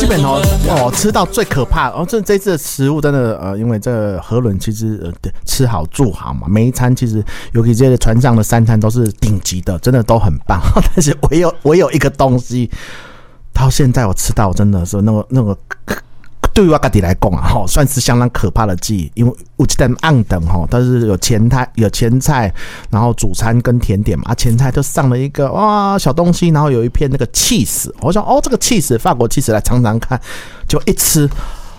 本吃到最可怕这次的食物真的因为这河伦其实吃好住好嘛，每一餐其实尤其这些船上的3餐都是顶级的，真的都很棒。但是我有一个东西，到现在我吃到真的是那个。对于我自己来讲算是相当可怕的记忆，因为有一顿暗顿但是有前菜，然后主餐跟甜点嘛，前菜就上了一个小东西，然后有一片那个cheese，我想这个cheese法国cheese来尝尝看，就一吃。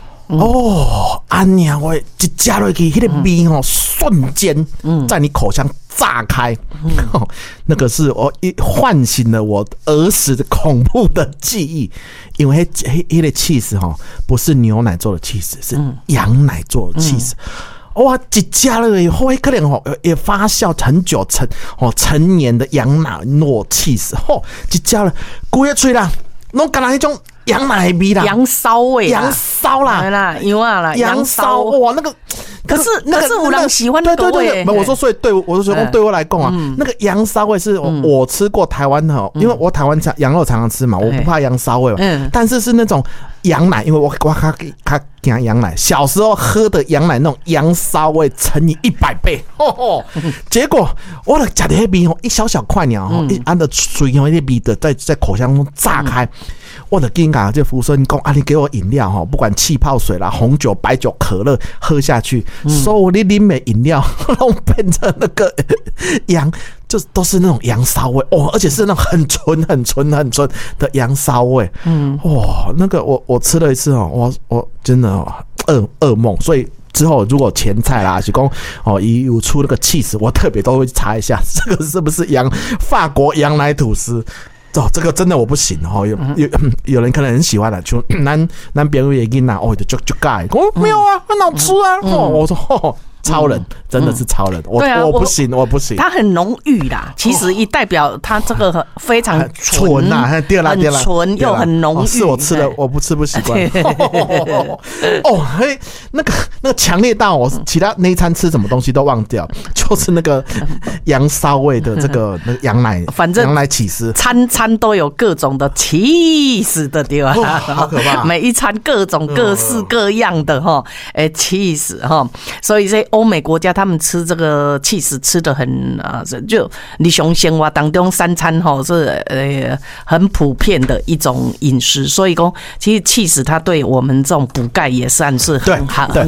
娘喂，一加落去，那个味瞬间在你口腔炸开，那个是我唤醒了我儿时的恐怖的记忆，因为那个 cheese 不是牛奶做的 cheese， 是羊奶做的 cheese。哇！一加了以后，可能也发酵很久成年的羊奶糯 cheese， 一加了，规个嘴啦，拢干那迄种。羊奶味啦， 羊骚味， 羊骚啦， 羊骚哇，那个可是有人喜欢那个味。 我说，所以我说对我来讲那个羊骚味是我吃过台湾的，因为我台湾羊肉常常吃嘛，我不怕羊骚味，但是那种羊奶，因为我怕羊奶，小时候喝的羊奶那种羊骚味乘以100倍，结果我的吃的那味一小小块鸟一按的水那味的在口腔中炸开。我的跟这服务生讲你给我饮料不管气泡水啦、红酒、白酒、可乐喝下去，所有你啉的饮料都变成那个羊，就都是那种羊骚味而且是那种很纯的羊骚味。那个我吃了一次我真的噩梦，所以。之后如果前菜啦是说有出那个cheese，我特别都会查一下这个是不是法国羊奶吐司。这个真的我不行有人可能很喜欢的，就咱别人也给拿就改，没有啊，很好吃啊。我说超人真的是超人，我不行， 它很浓郁啦，其实一代表它这个非常纯啊，很纯又很浓郁。 是我吃了，我不吃不习惯。那个强烈到我其他那一餐吃什么东西都忘掉，就是那个羊骚味的这个那个羊奶， 反正羊奶起司， 餐都有各种的cheese的对吧？ 好可怕！ 每一餐各种各式各样的cheese所以这欧美国家他们吃这个cheese吃得很就日常生活当中3餐是很普遍的一种饮食，所以说其实cheese它对我们这种补钙也算是很好。 对。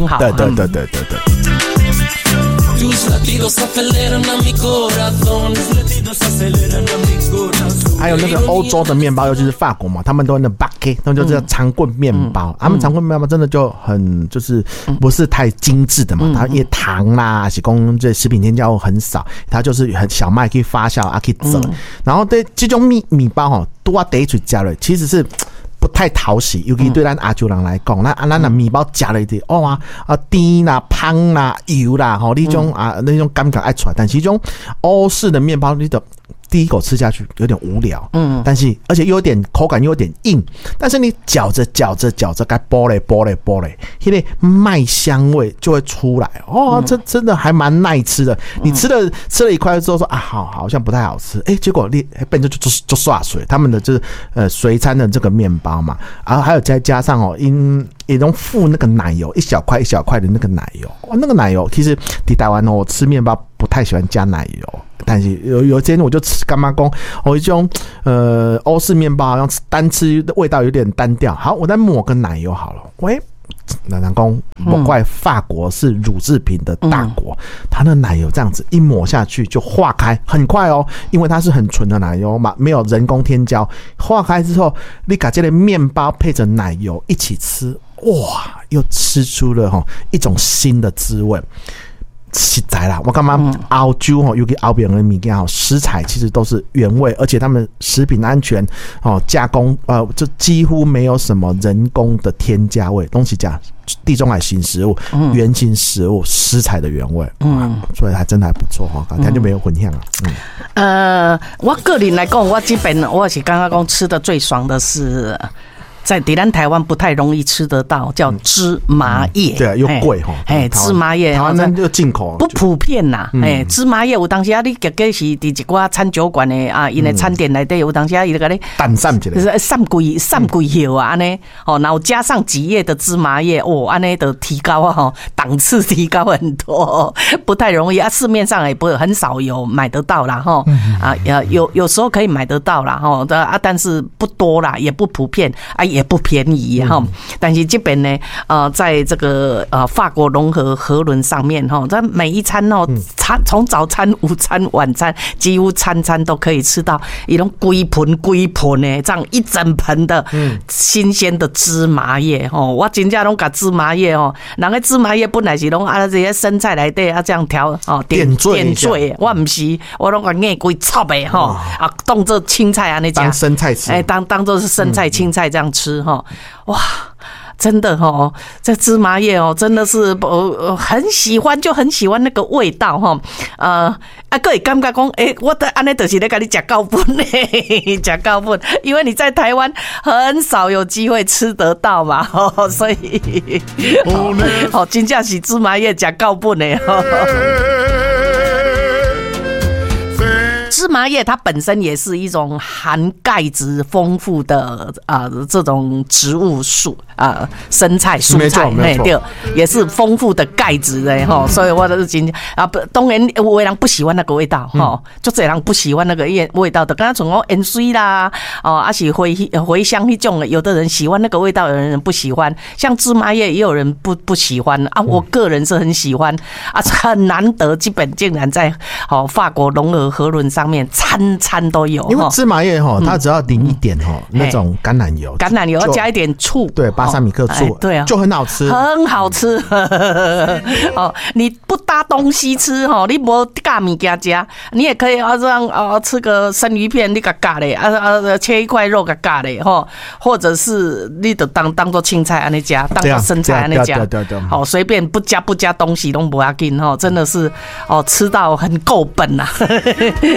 还有那个欧洲的面包，尤其是法国嘛，他们都那 baguette， 他们就叫长棍面包。他们长棍面包真的就很就是不是太精致的嘛，它因为糖啦，是讲这食品添加物很少，它就是很小麦可以发酵可以蒸。然后对这种米包都要得去加了，其实是。不太讨喜，尤其对咱亚洲人来讲，咱的面包加了一点甜啦、香啦、油啦，那种感觉爱出来。但是这种欧式的面包，你的第一口吃下去有点无聊，但是而且有点口感又有点硬，但是你嚼着，该剥嘞，那个麦香味就会出来这真的还蛮耐吃的。你吃了一块之后说好像不太好吃，结果你变成就刷水，他们的就是随餐的这个面包嘛，然后还有再加上也能附那个奶油，一小块一小块的那个奶油，那个奶油其实在台湾我吃面包不太喜欢加奶油。但是有天我就吃干妈公一种欧式面包，好像单吃味道有点单调。好，我再抹个奶油好了。南宫莫怪法国是乳制品的大国，它的奶油这样子一抹下去就化开，很快因为它是很纯的奶油嘛，没有人工添加。化开之后，你把这个面包配着奶油一起吃，哇，又吃出了一种新的滋味。实在啦，我感觉欧洲尤其欧边的物件食材其实都是原味，而且他们食品安全加工就几乎没有什么人工的添加味，东西加地中海型食物、原型食物食材的原味，所以还真的还不错它就没有混响我个人来讲，我这边我是刚刚讲吃的最爽的是在咱台湾不太容易吃得到，叫芝麻叶， 对，又贵哈。 芝麻叶台湾那就进口不普遍呐。芝麻叶有当时啊，你结果是伫一寡餐酒馆的啊，因的餐点内底有当时啊，伊就甲你淡散一下， 散几叶啊安尼，然后加上几叶的芝麻叶，安尼的提高啊，档次提高很多，不太容易啊，市面上也不很少有买得到啦哈。有时候可以买得到啦哈，但是不多啦，也不普遍啊，也不便宜哈。但是这边呢，在这个法国融合河轮上面哈，在每一餐哦，从早餐、午餐、晚餐，几乎餐餐都可以吃到一种规盆呢，这样一整盆的新鲜的芝麻叶哦。我真正拢把芝麻叶哦，人个芝麻叶本来是拢这些生菜内底这样调点缀，我不是，我拢把硬规炒的当做青菜安尼讲， 当生菜吃， 当做是生菜青菜这样吃哇。真的这芝麻叶真的是很喜欢，就很喜欢那个味道还会感觉讲我的安尼就是在跟你吃高分嘞，吃高分，因为你在台湾很少有机会吃得到嘛所以真正是芝麻叶吃高分嘞芝麻叶它本身也是一种含钙质丰富的这种植物素生菜蔬菜对，也是丰富的钙质的所以我就是真当然有的人不喜欢那个味道就这人不喜欢那个味道的，刚刚从盐水啦还是茴香那种，有的人喜欢那个味道，有的人不喜欢。像芝麻叶也有人不喜欢我个人是很喜欢很难得，基本竟然在法国融合河轮上面餐餐都有。 因为芝麻叶它只要淋一点那种橄榄油要加一点醋， 对，巴萨米克醋，对啊，就很好吃， 很好吃你不搭东西吃你没尬物件吃，你也可以这样吃个生鱼片，你给尬嘞切一块肉给尬嘞或者是你就当做青菜安尼吃，当做生菜安尼吃，好随便不加东西都不要紧真的是吃到很够本啊